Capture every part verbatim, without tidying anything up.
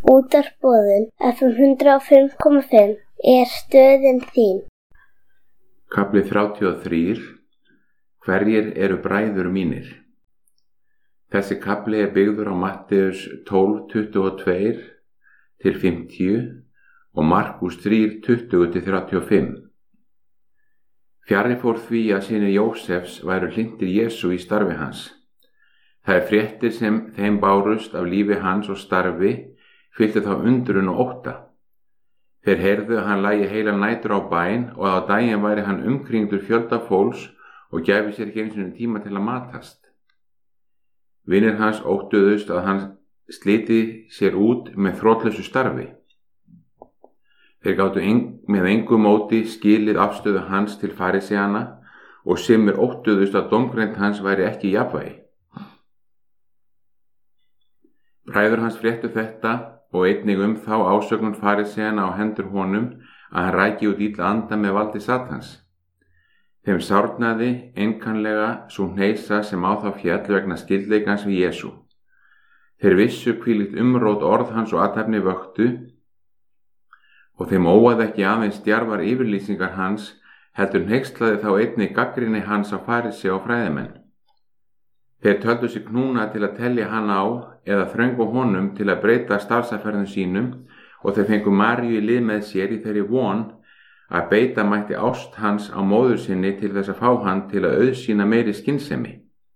Útvarpsboðun F M hundrað og fimm komma fimm er stöðin þín. Kafli þrjátíu og þrír. Hverjir eru bræður mínir? Þessi kafli er byggður á Matteus tólf tuttugu og tvö til fimmtíu og Markús þrjú tuttugu til þrjátíu og fimm. Fjarri fór því að synir Jósefs væru hlynntir Jesú í starfi hans. Þær fréttir sem þeim bárust af lífi hans og starfi fylltu þá undrun og ótta. Þeir heyrðu að hann lægi heila nætur á bæn og að á daginn væri hann umkringdur fjölda fólks og gæfi sér ekki einu sinni tíma til að matast. Vinir hans óttuðust að hann sliti sér út með þrotlausu starfi. Þeir gátu en, með engu móti skilið afstöðu hans til faríseana og sumir óttuðust að dómgreind hans væri ekki í jafnvægi. Bræður hans fréttu þetta og einnig um þá ásökun faríseana á hendur honum að hann ræki út illa anda með valdi Satans. Þeim sárnaði einkanlega sú hneisa sem á þá féll vegna skyldleikans við Jesú. Þeir vissu hvílíkt umrót orð hans og athæfni vöktu og þeim óaði ekki aðeins djarfar yfirlýsingar hans, heldur hneykslaði þá einnig gagnrýni hans á farísea og fræðimenn. Þeir töldu sig knúna til að telja hann á eða þröngva honum til að breyta starfsaferðum sínum og þeir fengu Maríu í lið með sér í þeirri von að beita mætti ást hans á móður sinni til þess að fá hann til að auðsýna meiri skynsemi.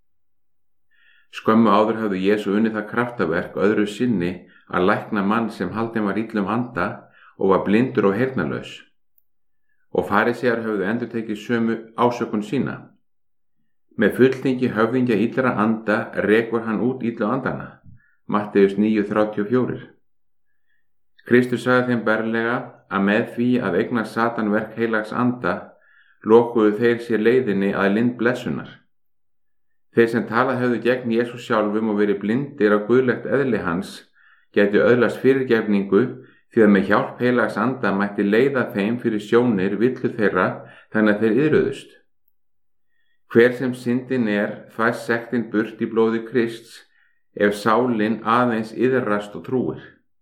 Skömmu áður hafði Jesú unnið það kraftaverk öðru sinni að lækna mann sem haldinn var illum anda og var blindur og heyrnarlaus. Og farísear höfðu endurtekið sömu ásökun sína. Með fulltingi höfðingja illra anda rekur hann út illu andana. Matteus níu þrjátíu og fjögur. Kristur sagði þeim berlega að með því að eigna Satan verk heilags anda lokuðu þeir sér leiðinni að lind blessunar. Þeir sem talað höfðu gegn Jesú sjálfum og verið blindir á guðlegt eðli hans gætu öðlast fyrirgefningu því að með hjálp heilags anda mætti leiða þeim fyrir sjónir villu þeirra þannig að þeir iðruðust. Hver sem syndin er þvæst sektin burt í blóði Krists ef sálin aðeins iðrast og trúir.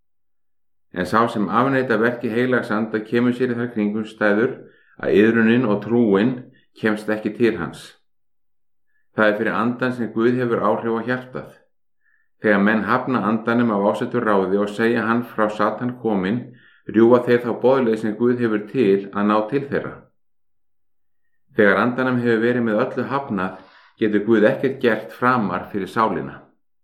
En sá sem afneita verki heilags anda kemur sér í þær kringumstæður að iðrunin og trúin kemst ekki til hans. Það er fyrir andan sem Guð hefur áhrif á hjartað. Þegar menn hafna andanum af ásettu ráði og segja hann frá Satan kominn, rjúfa þeir þá boðleið sem Guð hefur til að ná til þeirra. Þegar andanum hefur verið með öllu hafnað, getur Guð ekkert gert framar fyrir sálina.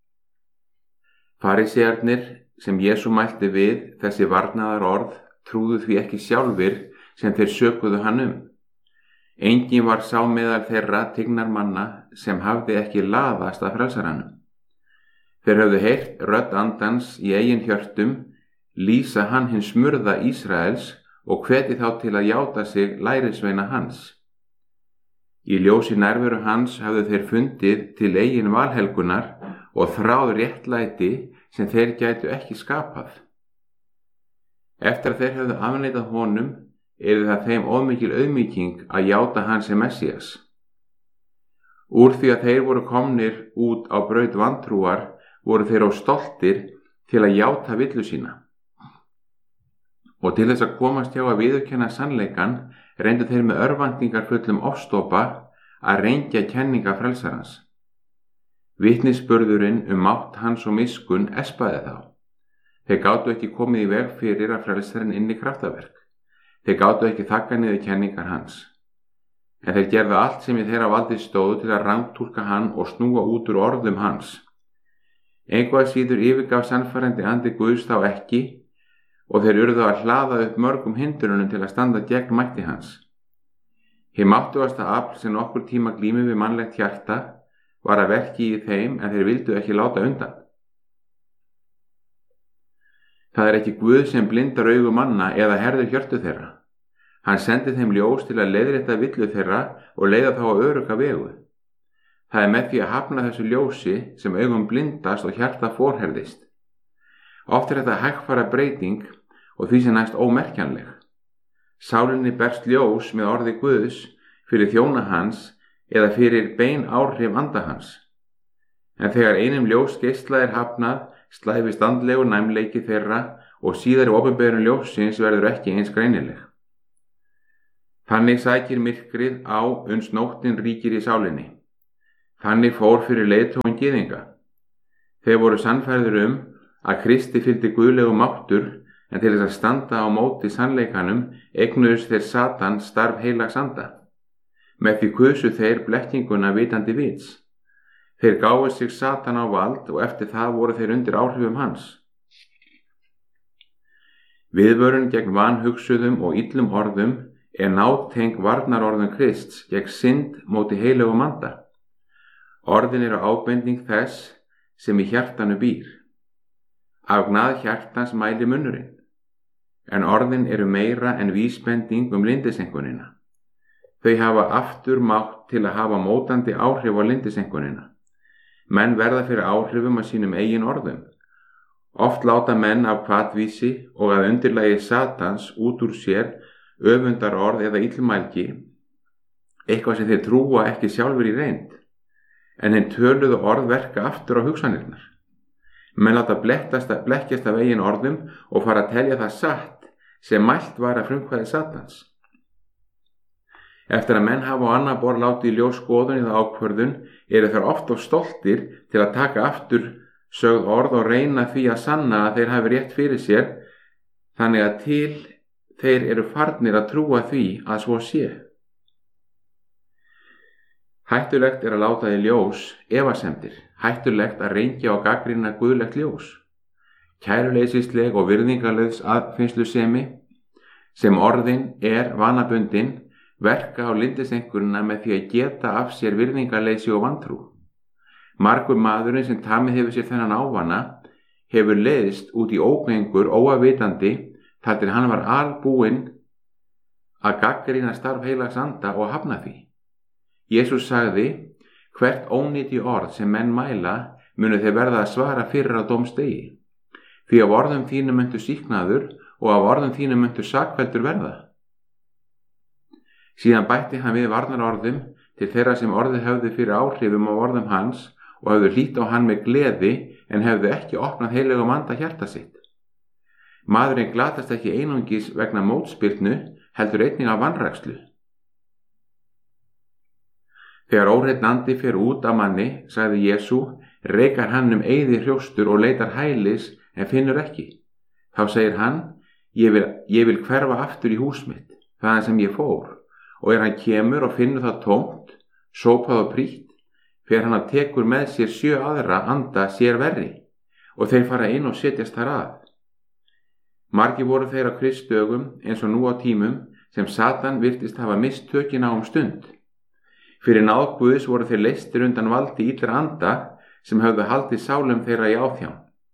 Farísearnir sem Jesú mælti við þessi varnaðar orð trúðu því ekki sjálfir sem þeir sökuðu hann um. Enginn var sá meðal þeirra tignarmanna sem hafði ekki laðast að frelsaranum. Þeir höfðu heyrt rödd andans í eigin hjörtum lýsa hann hins smurða Ísraels og hvetji þá til að játa sig lærisveina hans. Í ljósi nærveru hans hafðu þeir fundið til eigin valhelgunar og þráð réttlæti sem þeir gætu ekki skapað. Eftir að þeir hefðu afneitað honum, yrði það þeim ómikil auðmýking að játa hann sem Messías. Úr því að þeir voru komnir út á braut vantrúar, voru þeir á stoltir til að játa villu sína. Og til þess að komast hjá að viðurkenna sannleikan, reyndu þeir með örvæntingar fullum ofstopa að rengja kenninga frelsarans. Vitnisburðurinn um mátt hans og miskunn espaði þá. Þeir gátu ekki komið í veg fyrir að frelsarinn inn í kraftaverk. Þeir gátu ekki þakka niður kenningar hans. En þeir gerðu allt sem í þeirra valdi stóðu til að rangtúlka hann og snúa út úr orðum hans. Eitthvað síður yfirgaf sannfærandi andi Guðs þá ekki og þeir urðu að hlaða upp mörgum hindrunum til að standa gegn mætti hans. Hið máttugasta afl sem nokkur tíma glími við mannlegt hjarta var að verki í þeim en þeir vildu ekki láta undan. Það er ekki Guð sem blindar augu manna eða herðir hjörtu þeirra. Hann sendi þeim ljós til að leiðrétta villu þeirra og leiða þá á örugga vegu. Það er með því að hafna þessu ljósi sem augum blindast og hjarta forherðist. Oft er þetta hægfara breyting og því sem næst ómerkjanleg. Sálinni berst ljós með orði Guðs fyrir þjóna hans eða fyrir bein áhrif anda hans. En þegar einum ljós geisla er hafnað, slæfist andlegu næmleiki þeirra og síðari opinberun ljóssins verður ekki eins greinileg. Þannig sækir myrkrið á uns nóttin ríkir í sálinni. Þannig fór fyrir leiðtogun gyðinga. Þeir voru sannfærðir um að Kristi fylgdi guðlegu máttur, en til þess að standa á móti sannleikanum eignuðust þeir Satan starf heilags anda. Með því kusu þeir blekkinguna vitandi vits. Þeir gáfu sig Satan á vald og eftir það voru þeir undir áhrifum hans. Viðvörun gegn vanhugsuðum og illum orðum er nátengd varnarorðum Krists gegn synd móti heilögum anda. Orðin eru ábending þess sem í hjartanu býr. Af gnað hjartans mæli munnurinn, en orðin eru meira en vísbending um lindisenkunina. Þau hafa aftur mátt til að hafa mótandi áhrif á lindisenkunina. Menn verða fyrir áhrifum af sínum eigin orðum. Oft láta menn af hvatvísi og að undirlagi Satans út úr sér öfundar orð eða illmælgi, eitthvað sem þeir trúa ekki sjálfur í reynd, en hinn töluðu orð verka aftur á hugsanirnar. Menn láta blekkjast af eigin orðum og fara að telja það satt sem mælt var að frumkvæði Satans. Eftir að menn hafa á annað borð látið í ljós skoðun eða ákvörðun eru þeir oft of stoltir til að taka aftur sögð orð og reyna því að sanna að þeir hafi rétt fyrir sér, þannig að til þeir eru farnir að trúa því að svo sé. Hættulegt er að láta í ljós efasemdir, hættulegt að rengja og gagnrýna guðlegt ljós. Kæruleysisleg og virðingarlaus aðfinnslusemi sem orðin er vanabundin verka á lindisenkunina með því að geta af sér virðingarleysi og vantrú. Margur maðurinn sem tamið hefur sér þennan ávana hefur leiðst út í ógengur óavitandi þar til hann var albúinn að gagnrýna starf heilags anda og hafna því. Jesús sagði, hvert ónýti orð sem menn mæla munu þeir verða að svara fyrir á dómsdegi. Því af orðum þínum muntu sýknaður og af orðum þínum muntu sakfelldur verða. Síðan bætti hann við varnarorðum til þeirra sem orðið hefðu fyrir áhrifum á orðum hans og hefðu hlýtt á hann með gleði en hefðu ekki opnað heilögum anda hjarta sitt. Maðurinn glatast ekki einungis vegna mótspyrnu, heldur einnig af vanrækslu. Þegar óhreinn andi fer út af manni, sagði Jesú, reikar hann um eyði hrjóstur og leitar hælis en finnur ekki. Þá segir hann, ég vil, ég vil hverfa aftur í hús mitt, þaðan sem ég fór, og er hann kemur og finnur það tómt, sópað og prýtt, fer hann að tekur með sér sjö aðra anda sér verri, og þeir fara inn og setjast þar að. Margir voru þeir á Kristdögum eins og nú á tímum sem Satan virtist hafa misst tökin á um stund. Fyrir náð Guðs voru þeir leystir undan valdi illra anda sem höfðu haldið sálum þeirra í áþján.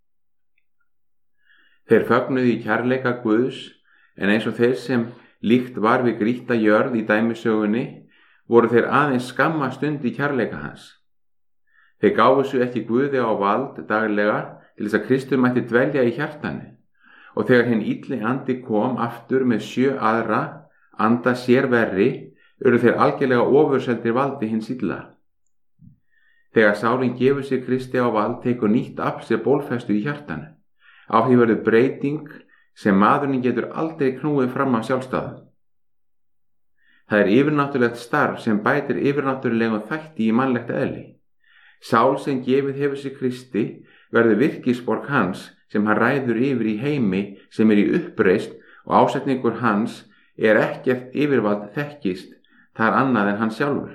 Þeir fögnuðu í kærleika Guðs, en eins og þeir sem líkt var við grýtta jörð í dæmisögunni, voru þeir aðeins skamma stund í kærleika hans. Þeir gáfu svo ekki Guði á vald daglega til þess að Kristur mætti dvelja í hjartanu, og þegar hinn illi andi kom aftur með sjö aðra anda sér verri, eru þeir algjörlega ofurseldir valdi hins illa. Þegar sálin gefur sig Kristi á vald, tekur nýtt afl sér bólfestu í hjartanu. Á því verður breyting sem maðurinn getur aldrei knúið fram af sjálfstæðum. Það er yfirnáttúrulegt starf sem bætir yfirnáttúrulegum þætti í mannlegt eðli. Sál sem gefið hefur sig Kristi verður virkisborg hans sem hann ræður yfir í heimi sem er í uppreist og ásetningur hans er ekkert yfirvald þekkist þar annað en hann sjálfur.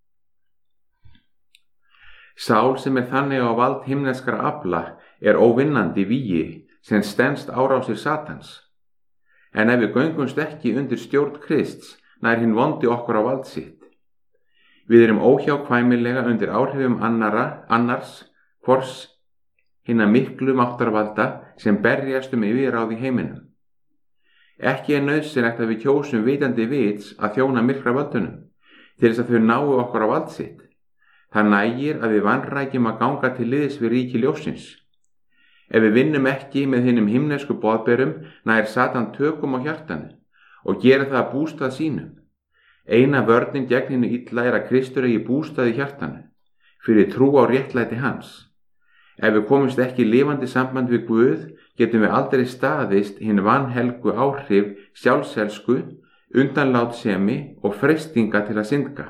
Sál sem er þannig á vald himneskra afla er óvinnandi vígi sem stenst árásir Satans. En ef við göngumst ekki undir stjórn Krists, nær hinn vondi okkur á vald sitt. Við erum óhjákvæmilega undir áhrifum annara, annars, hvors hinna miklu máttarvalda sem berjast um yfirráð í heiminum. Ekki er nauðsynlegt að við kjósum vitandi vits að þjóna myrkra völdunum, til þess að þau náu okkur á vald sitt. Það nægir að við vanrækjum að ganga til liðs við ríki ljóssins. Ef við vinnum ekki með hinnum himnesku boðberum, nær Satan tökum á hjartanu og gera það að bústað sínum. Eina vörnin gegn hinnu illa er að Kristur eigi bústað í hjartanu, fyrir trú á réttlæti hans. Ef við komumst ekki í lifandi samband við Guð, getum við aldrei staðist hinn vanhelgu áhrif sjálfselsku, undanlátsemi og freistinga til að syndga.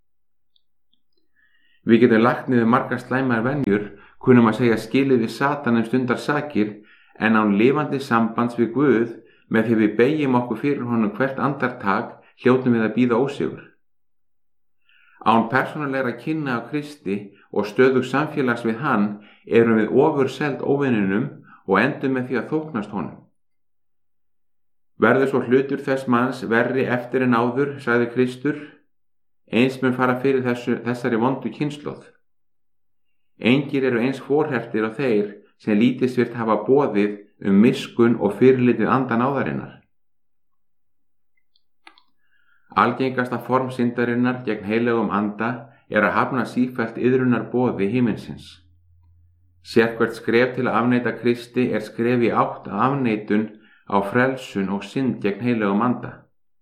Við getum lagt niður margar slæmar venjur, kunnum að segja skilið við Satan um stundar sakir, en án lifandi sambands við Guð, með því við beygjum okkur fyrir honum hvert andartak, hljótum við að bíða ósigur. Án persónulegra kynna af Kristi og stöðug samfélags við hann erum við ofurseld óvininum og endum með því að þóknast honum. Verður svo hlutur þess manns verri eftir en áður, sagði Kristur, eins mun fara fyrir þessu, þessari vondu kynslóð. Engir eru eins forhertir á þeir sem lítist virt hafa boðið um miskun og fyrirlitið andan áðarinnar. Algengasta form syndarinnar gegn heilögum anda er að hafna sífellt iðrunar boði himinsins. Sérhvert skref til að afneita Kristi er skref í átt að afneitun á frelsun og synd gegn heilögum anda.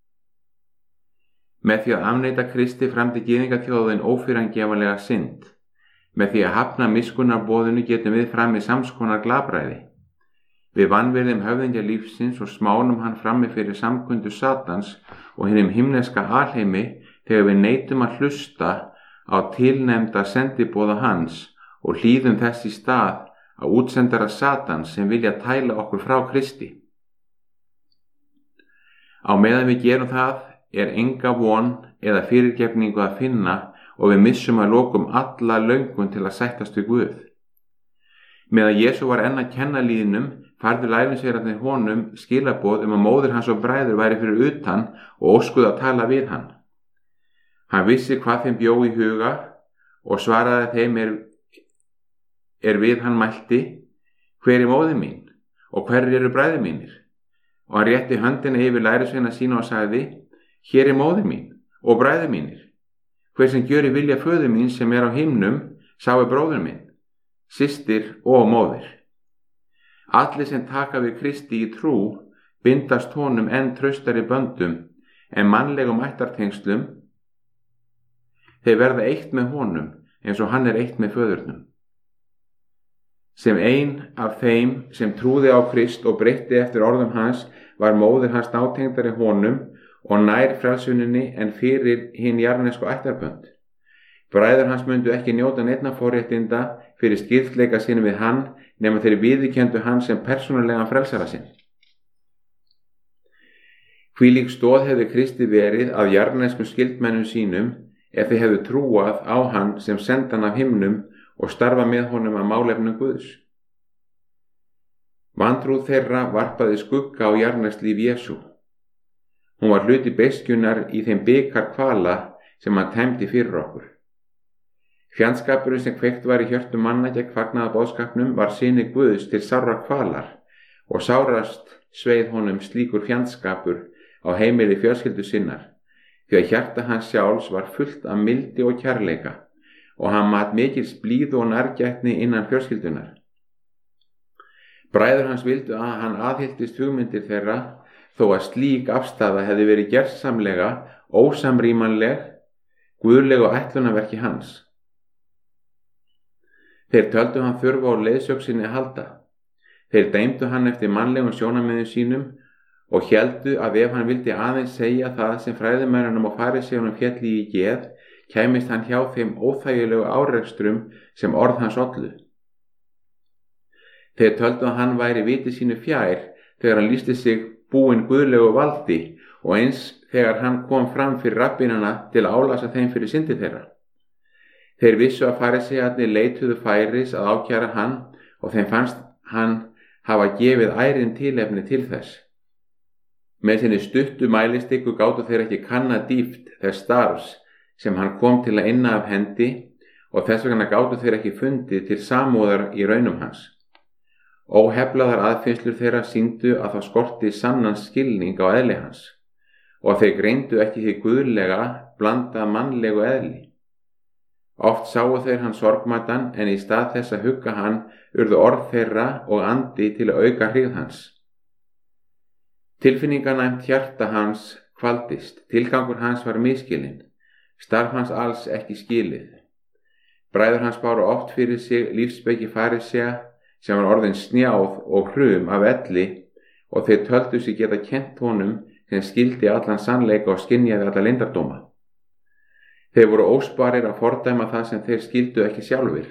Með því að afneita Kristi framdi gyðingaþjóðin ófyrirgefanlega synd. Með því að hafna miskunnarboðinu getum við framið samskonar glabræði. Við vanvirðum höfðingja lífsins og smánum hann frammi fyrir samkundu Satans og hinum himneska alheimi þegar við neitum að hlusta á tilnefnda sendiboða hans og hlýðum þess í stað að útsendara Satans sem vilja tæla okkur frá Kristi. Á meðan við gerum það er enga von eða fyrirgefningu að finna og við missum að lokum alla löngun til að sættast við Guð. Meðan Jesú var enn að kenna lýðnum, færðu lærisveinarnir honum skilaboð um að móðir hans og bræður væri fyrir utan og óskuðu að tala við hann. Hann vissi hvað þeim bjó í huga og svaraði þeim er, er við hann mælti, hver er móðir mín og hverjir eru bræður mínir? Og hann rétti höndina yfir lærisveina sína og sagði, hér er móðir mín og bræður mínir. Hver sem gjöri vilja föður mín sem er á himnum, sá er bróðir minn, systir og móðir. Allir sem taka við Kristi í trú bindast honum enn traustari böndum en mannlegum ættartengslum. Þeir verða eitt með honum eins og hann er eitt með föðurnum. Sem ein af þeim sem trúði á Krist og breytti eftir orðum hans var móðir hans nátengdari honum og nær frelsuninni en fyrir hinn jarðnesku ættarbönd. Bræður hans myndu ekki njóta neinna forréttinda fyrir skýrleika sinn við hann nema þeir viðurkenndu hann sem persónulegan frelsara sinn. Hvílík stoð hefði Kristi verið af jarðneskum skyldmennum sínum ef þeir hefðu trúað á hann sem sendan af himnum og starfa með honum að málefnum Guðs. Vantrúð þeirra varpaði skugga á jarðneskt líf Jesú. Hún var hluti beiskjunnar í þeim bikar kvala sem hann tæmdi fyrir okkur. Fjandskapurinn sem kveikt var í hjörtum manna gegn fagnaða boðskapnum var syni Guðs til sárrar kvalar og sárast sveið honum slíkur fjandskapur á heimili fjölskyldu sinnar, því að hjarta hans sjálfs var fullt af mildi og kærleika og hann mat mikils blíðu og nærgætni innan fjölskyldunar. Bræður hans vildu að hann aðhylltist hugmyndir þeirra þó að slík afstaða hefði verið gersamlega ósamrýmanleg guðlegu ætlunarverki hans. Þeir töldu hann þurfa á leiðsögn sinni að halda. Þeir dæmdu hann eftir mannlegum sjónarmiðum sínum og héldu að ef hann vildi aðeins segja það sem fræðimönnunum og fariseumunum félli í geð, kæmist hann hjá þeim óþægilegu árekstrum sem orð hans ollu. Þeir töldu að hann væri viti sínu fjær þegar hann lýsti sig búinn guðlegu valdi og eins þegar hann kom fram fyrir rabbínana til að álasa þeim fyrir syndi þeirra. Þeir vissu að fariseiarnir leituðu færis að ákæra hann og þeim fannst hann hafa gefið ærin tilefni til þess. Með sinni stuttu mælistikku gátu þeir ekki kanna dýpt þess starfs sem hann kom til að inna af hendi og þess vegna gátu þeir ekki fundið til samúðar í raunum hans. Óheflaðar aðfinnslur þeirra sýndu að það skorti sannan skilning á eðli hans og þeir greindu ekki því guðlega blanda mannlegu eðli. Oft sáu þeir hann sorgmæddan en í stað þess að hugga hann urðu orð þeirra og andi til að auka hryggð hans. Tilfinninganæmt hjarta hans kvaldist, tilgangur hans var miskilinn, starf hans alls ekki skilið. Bræður hans báru oft fyrir sig lífsspeki farisea sem var orðin snjáð og hrum af elli og þeir töldu sig geta kennt honum sem skildi allan sannleika og skynjaði alla leyndardóma. Þeir voru ósparir að fordæma það sem þeir skildu ekki sjálfir.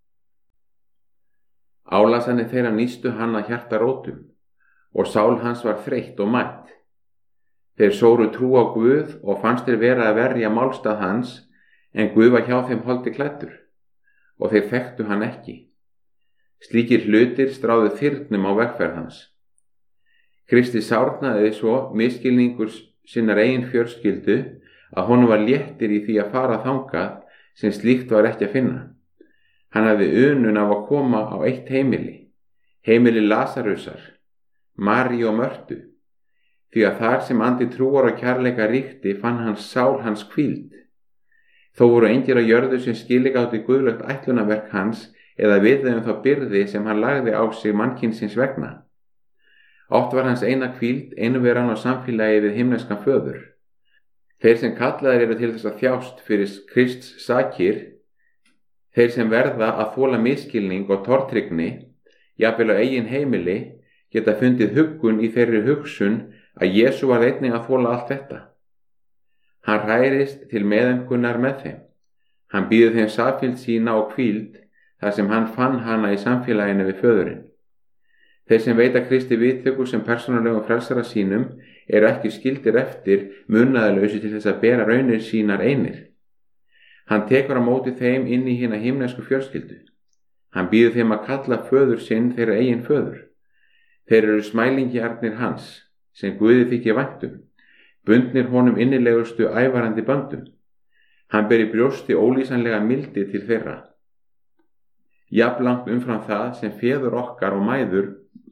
Álasanir þeirra nístu hann að hjartarótum og sál hans var þreytt og mætt. Þeir sóru trú á Guð og fannst þeir vera að verja málstað hans, en Guð var hjá þeim holdi klæddur og þeir þekktu hann ekki. Slíkir hlutir stráðu þyrnum á vegferð hans. Kristi sárnaði svo misskilningur sinnar eigin fjörskyldu að honum var léttir í því að fara þangað sem slíkt var ekki að finna. Hann hafði unun af að koma á eitt heimili, heimili Lasarusar, Maríu og Mörtu, því að þar sem andi trúar og kærleika ríkti fann hans sál hans hvíld. Þó voru engir á jörðu sem skiligátti guðlegt ætlunarverk hans eða við þeim þá byrði sem hann lagði á sig mannkynsins vegna. Oft var hans eina hvíld einveran á samfélagi við himneskan föður. Þeir sem kallaðir eru til þess að þjást fyrir Krists sakir, þeir sem verða að þola misskilning og tortryggni, jafnvel á eigin heimili, geta fundið huggun í þeirri hugsun að Jesú var einnig að þola allt þetta. Hann hærist til meðaumkunnar með þeim. Hann býður þeim samfylgd sína og hvíld þar sem hann fann hana í samfélaginu við föðurinn. Þeir sem veita Kristi viðtöku sem persónulegum frelsara sínum eru ekki skildir eftir munaðarlausi til þess að bera raunir sínar einir. Hann tekur á móti þeim inn í hina himnesku fjölskyldu. Hann býður þeim að kalla föður sinn þeirra eigin föður. Þeir eru smælingjarnir hans, sem Guði þykir væntum, bundnir honum innilegustu ævarandi böndum. Hann ber í brjósti ólýsanlega mildi til þeirra. Jafnlangt umfram það sem feður okkar og mæður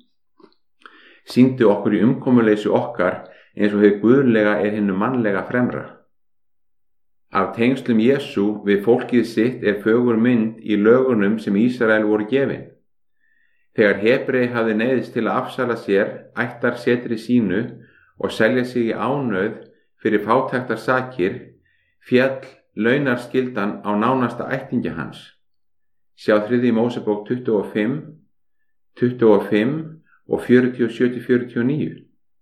sýndu okkur í umkomuleysi okkar eins og hið guðlega er hinnu mannlega fremra. Af tengslum Jesú við fólkið sitt er fögur mynd í lögunum sem Ísrael voru gefin. Þegar Hebrei hafði neyðist til að afsala sér ættar setri sínu og selja sig í ánauð fyrir fátæktar sakir, féll launarskyldan á nánasta ættingja hans. Sjá þriðji Mósebók tuttugu og fimm, tuttugu og fimm og fjörutíu og sjö til fjörutíu og níu.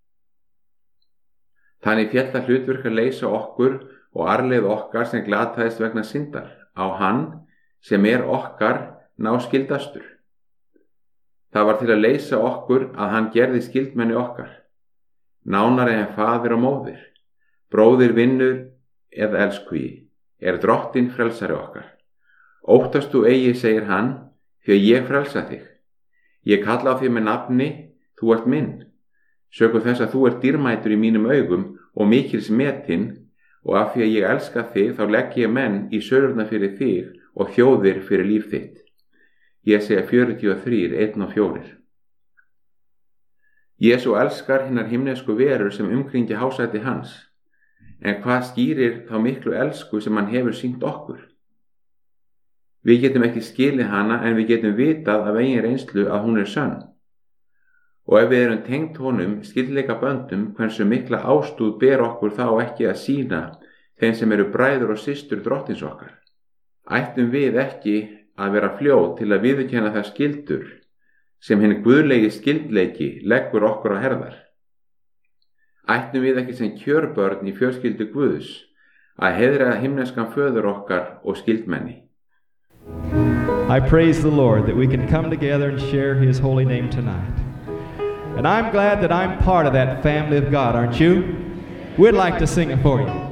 Þannig féll það hlutverk að leysa okkur og arfleið okkar sem glataðist vegna syndar á hann sem er okkar náskyldastur. Það var til að leysa okkur að hann gerði skyldmenni okkar, nánari en faðir og móðir, bróðir, vinnur eða elskugi, er drottinn frelsari okkar. Óttast þú eigi, segir hann, því að ég frelsa þig. Ég kalla á þig með nafni, þú ert minn. Sökum þess að þú ert dýrmætur í mínum augum og mikils metinn, og af því að ég elska þig þá legg ég menn í sörurna fyrir þig og þjóðir fyrir líf þitt. Ég segja fjörutíu og þrír, einn og fjórir. Jesú elskar hinnar himnesku verur sem umkringja hásæti hans, en hvað skýrir þá miklu elsku sem hann hefur sýnt okkur? Við getum ekki skilið hana en við getum vitað af eigin reynslu að hún er sönn. Og ef við erum tengt honum skyldleika böndum hversu mikla ástúð ber okkur þá ekki að sýna þeim sem eru bræður og systur drottins okkar. Ættum við ekki að vera fljót til að viðurkenna þær skyldur sem hinn guðlegi skyldleiki leggur okkur á herðar. Ættum við ekki sem kjörbörn í fjölskyldu Guðs að heiðra himneskan föður okkar og skyldmenni. I praise the Lord that we can come together and share His holy name tonight. And I'm glad that I'm part of that family of God, aren't you? We'd like to sing it for you.